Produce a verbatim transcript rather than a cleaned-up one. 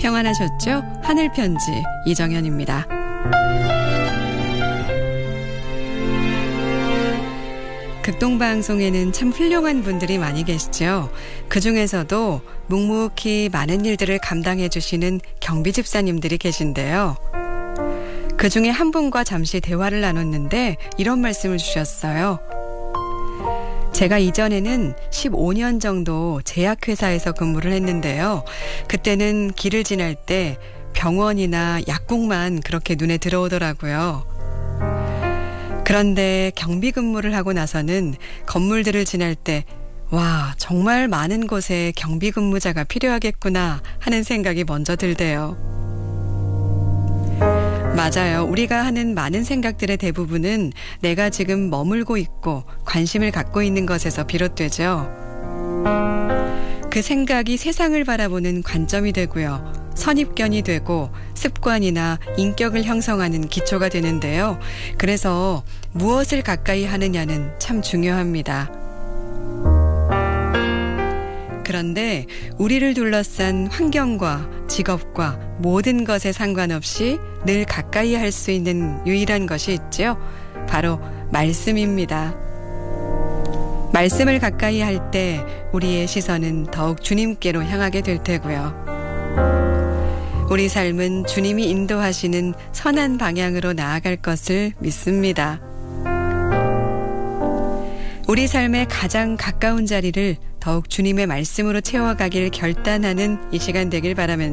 평안하셨죠? 하늘편지 이정현입니다. 극동방송에는 참 훌륭한 분들이 많이 계시죠. 그중에서도 묵묵히 많은 일들을 감당해 주시는 경비 집사님들이 계신데요. 그중에 한 분과 잠시 대화를 나눴는데 이런 말씀을 주셨어요. 제가 이전에는 십오 년 정도 제약회사에서 근무를 했는데요. 그때는 길을 지날 때 병원이나 약국만 그렇게 눈에 들어오더라고요. 그런데 경비 근무를 하고 나서는 건물들을 지날 때 와, 정말 많은 곳에 경비 근무자가 필요하겠구나 하는 생각이 먼저 들대요. 맞아요. 우리가 하는 많은 생각들의 대부분은 내가 지금 머물고 있고 관심을 갖고 있는 것에서 비롯되죠. 그 생각이 세상을 바라보는 관점이 되고요. 선입견이 되고 습관이나 인격을 형성하는 기초가 되는데요. 그래서 무엇을 가까이 하느냐는 참 중요합니다. 그런데 우리를 둘러싼 환경과 직업과 모든 것에 상관없이 늘 가까이 할 수 있는 유일한 것이 있죠. 바로 말씀입니다. 말씀을 가까이 할 때 우리의 시선은 더욱 주님께로 향하게 될 테고요. 우리 삶은 주님이 인도하시는 선한 방향으로 나아갈 것을 믿습니다. 우리 삶의 가장 가까운 자리를 더욱 주님의 말씀으로 채워가길 결단하는 이 시간 되길 바라면서